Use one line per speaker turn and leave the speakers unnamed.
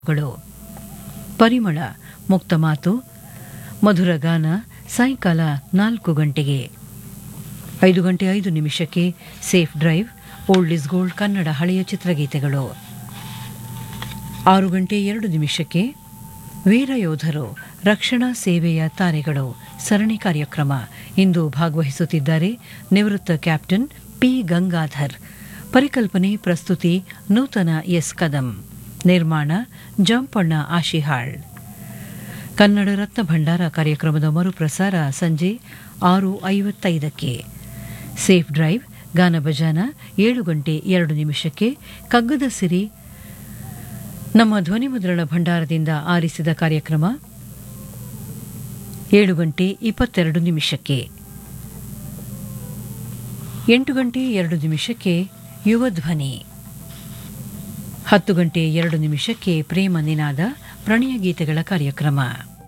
ಗಳು ಪರಿಮಳ ಮುಕ್ತ ಮಾತು ಮಧುರ ಗಾನ ಸಾಯಂಕಾಲ 4 ಗಂಟೆಗೆ 5 ಗಂಟೆ 5 ನಿಮಿಷಕ್ಕೆ safe drive old is gold Kannada ಹಳೆಯ ಚಿತ್ರಗೀತೆಗಳು 6 ಗಂಟೆ 2 ನಿಮಿಷಕ್ಕೆ ವೀರಯೋಧರು ರಕ್ಷಣಾ ಸೇವೆಯ ತಾರೆಗಳು ಸರಣಿ ಕಾರ್ಯಕ್ರಮ ಇಂದು ಭಾಗವಹಿಸುತ್ತಿದ್ದಾರೆ ನಿವೃತ್ತ ಕ್ಯಾಪ್ಟನ್ ಪಿ ಗಂಗಾಧರ್ ಪರಿಕಲ್ಪನೆ ಪ್ರಸ್ತುತಿ ನೂತನ ಎಸ್ ಕದಂ ನಿರ್ಮಾಣ ಜಂಪಣ್ಣ ಆಶಿಹಾಳ್ ಕನ್ನಡ ರತ್ನ ಭಂಡಾರ ಕಾರ್ಯಕ್ರಮದ ಮರುಪ್ರಸಾರ ಸಂಜೆ 6:55ಕ್ಕೆ ಸೇಫ್ ಡ್ರೈವ್ ಗಾನ ಭಜಾನ 7 ಗಂಟೆ 2 ನಿಮಿಷಕ್ಕೆ ಕಗ್ಗದ ಸಿರಿ ನಮ್ಮ ಧ್ವನಿಮುದ್ರಣ ಭಂಡಾರದಿಂದ ಆರಿಸಿದ ಕಾರ್ಯಕ್ರಮ 7 ಗಂಟೆ 22 ನಿಮಿಷಕ್ಕೆ 8 ಗಂಟೆ 2 ನಿಮಿಷಕ್ಕೆ ಯುವ ಧ್ವನಿ 10 ಗಂಟೆ 2 ನಿಮಿಷಕ್ಕೆ ಪ್ರೇಮ ನಿನಾದ ಪ್ರಣಯ ಗೀತೆಗಳ ಕಾರ್ಯಕ್ರಮ